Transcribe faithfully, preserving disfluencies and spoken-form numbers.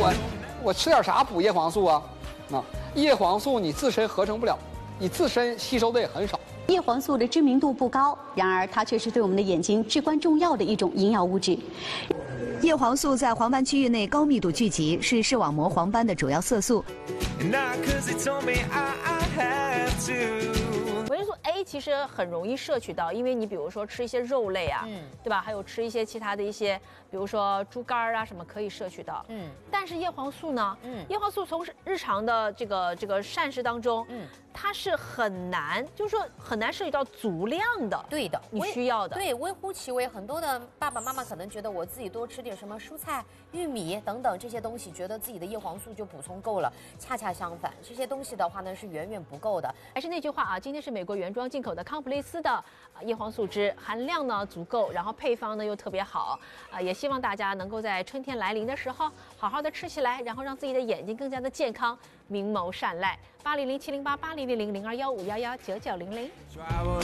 我我吃点啥补叶黄素啊？啊，叶黄素你自身合成不了，你自身吸收的也很少。 叶黄素的知名度不高，然而它却是对我们的眼睛至关重要的一种营养物质。 叶黄素在黄斑区域内高密度聚集，是视网膜黄斑的主要色素。 维生素 A 其实很容易摄取到，因为你比如说吃一些肉类啊，嗯，对吧？还有吃一些其他的一些，比如说猪肝啊什么可以摄取到，嗯。但是叶黄素呢，嗯，叶黄素从日常的这个这个膳食当中，嗯，它是很难，就是说很难摄取到足量的， 对的， 你需要的， 对，微乎其微。很多的爸爸妈妈可能觉得我自己多吃点什么蔬菜、玉米等等这些东西，觉得自己的叶黄素就补充够了。恰恰相反，这些东西的话呢是远远不够的。 还是那句话啊，今天是美国原装进口的康普利斯的叶黄素汁，含量呢足够，然后配方呢又特别好啊，也希望大家能够在春天来临的时候好好的吃起来，然后让自己的眼睛更加的健康，明眸善睐。八零零七零八八零零零零二幺五幺幺九九零零。